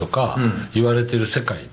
とか言われてる世界って、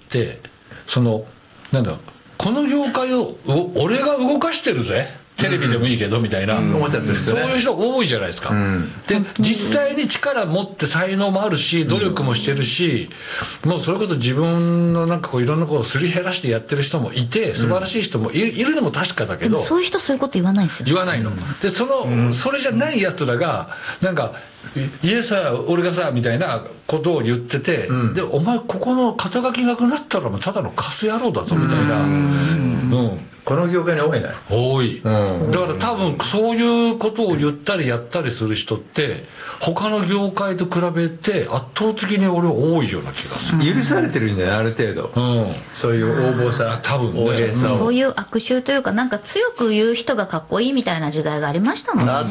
なんだろう、この業界を俺が動かしてるぜ、テレビでもいいけどみたいな、 思っちゃってるんですよね。 そういう人多いじゃないですか、で実際に力持って才能もあるし努力もしてるし、もうそれこそ自分のなんかこういろんなことをすり減らしてやってる人もいて、素晴らしい人もいるのも確かだけど、 そういう人そういうこと言わないですよ、 言わないの、でそれじゃないやつらがなんか家さ俺がさみたいなことを言ってて、でお前ここの肩書きなくなったらただのカス野郎だぞみたいな、 この業界に多いね。 多い、だから多分そういうことを言ったりやったりする人って他の業界と比べて圧倒的に俺は多いような気がする、 許されてるんだよね、ある程度、そういう横暴さ、 多分ね、 横柄さをそういう悪臭というか、なんか強く言う人がかっこいいみたいな時代がありましたもんね。 あった、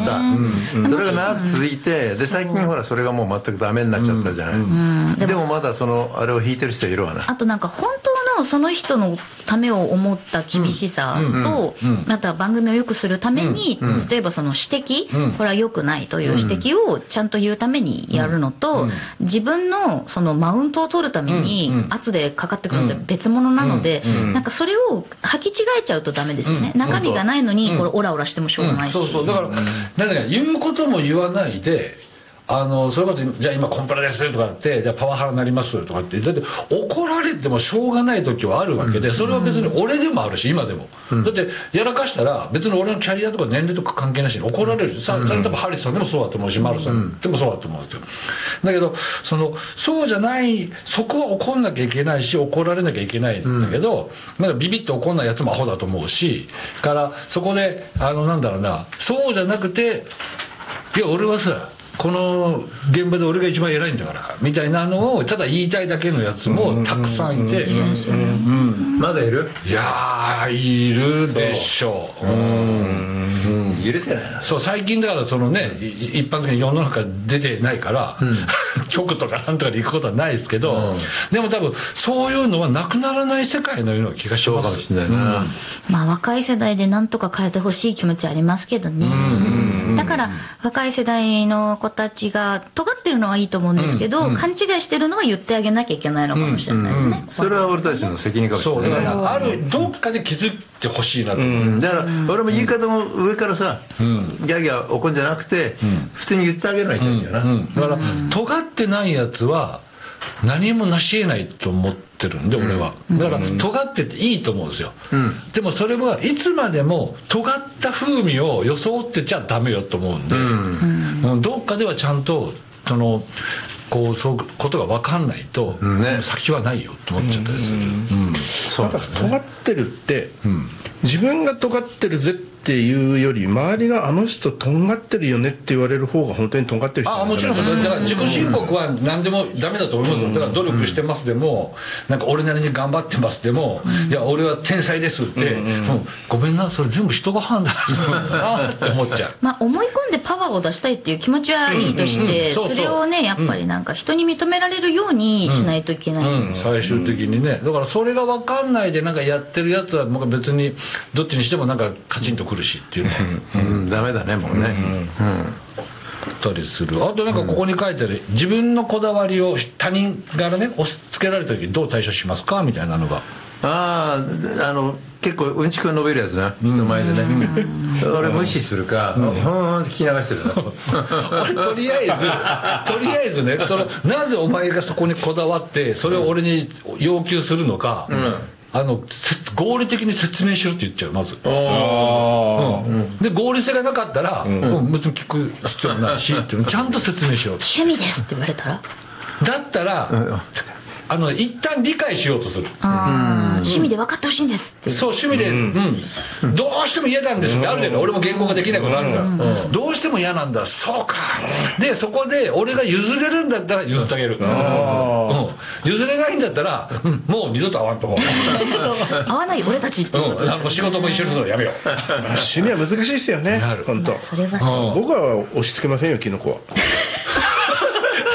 それが長く続いて、で最近ほらそれがもう全くダメになっちゃったじゃない、でもまだあれを引いてる人いるわな。 あとなんか本当のその人のためを思った厳しさと、また番組を良くするために、例えばその指摘、これは良くないという指摘をちゃんと言うためにやるのと、自分のそのマウントを取るために圧でかかってくるのって別物なので、なんかそれを履き違えちゃうとダメですよね、中身がないのにこれオラオラしてもしょうがないし、 そうだからなんだか言うことも言わないで、それこそじゃあ今コンプラですとかってじゃあパワハラになりますとかってだって怒られてもしょうがない時はあるわけで、それは別に俺でもあるし今でも、だってやらかしたら別に俺のキャリアとか年齢とか関係なしに怒られる、それ多分ハリスさんでもそうだと思うし、丸さんでもそうだと思うんですよ。だけどそうじゃない、そこは怒んなきゃいけないし怒られなきゃいけないんだけど、なんかビビって怒んないやつもアホだと思うし、からそこでなんだろうな、そうじゃなくて、いや俺はさこの現場で俺が一番偉いんだからみたいなのをただ言いたいだけのやつもたくさんいて、 まだいる？ いやーいるでしょう。 許せないな。 そう最近だからそのね一般的に世の中出てないから、局とかなんとかで行くことはないですけど、でも多分そういうのはなくならない世界のような気がします。 そうかもしれないな。 まあ若い世代でなんとか変えてほしい気持ちありますけどね。だから若い世代の子たちが尖ってるのはいいと思うんですけど、勘違いしてるのは言ってあげなきゃいけないのかもしれないですね。 それは俺たちの責任かもしれない。 そうだからあるどっかで気づいてほしいなと思う。 だから俺も言い方も上からさ、ギャギャ怒んじゃなくて、普通に言ってあげないといいんだよな。 だから尖ってないやつは何も成し得ないと思ってるんで俺は、だから尖ってていいと思うんですよ、でもそれはいつまでも尖った風味を装ってちゃダメよと思うんで、どっかではちゃんとそういうことが分かんないと、先はないよと思っちゃったりする。 なんか尖ってるって、自分が尖ってるぜっていうより周りがあの人とんがってるよねって言われる方が本当にとんがってる人もちろんだから自己申告は何でもダメだと思いますよ。だから努力してますでも、なんか俺なりに頑張ってますでも、いや俺は天才ですって、ごめんなそれ全部人が判断するんだなって思っちゃう。 まあ思い込んでパワーを出したいっていう気持ちはいいとして、それをねやっぱりなんか人に認められるようにしないといけない、 最終的にね。だからそれが分かんないでなんかやってるやつは別にどっちにしてもなんかカチンとくるしっていうね、 ダメだねもうね。 たりする。あとなんかここに書いてある、自分のこだわりを他人からね押し付けられた時どう対処しますかみたいなのが。 結構うんちく述べるやつな、人前でね。俺無視するかって聞き流してるな。 俺とりあえずねなぜお前がそこにこだわってそれを俺に要求するのか、合理的に説明しろって言っちゃうまず。で合理性がなかったら、もう別に聞く必要ないしっていうのちゃんと説明しろ。 趣味ですって言われたらだったら、一旦理解しようとする。 趣味で分かってほしいんですっていう。 そう趣味で、どうしても嫌なんですってあるんだよ。俺も言語ができないことあるから、どうしても嫌なんだ。そうか。でそこで俺が譲れるんだったら譲ってあげる。譲れないんだったら、もう二度と会わんとこ合わない俺たちっていうことですよね。 仕事も一緒にするのやめよう。 趣味は難しいですよね本当。 それはそう。 僕は押し付けませんよキノコは。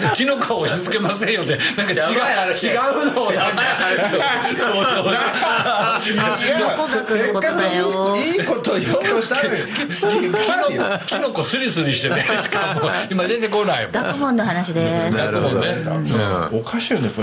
キノコを押し付けませんよってなんか違うのをなんか横学のことだよ。 いいこと言おうとしたのにキノコスリスリしてねしかも今出てこないもん。 学問の話です。 学問ね。 おかしいよね。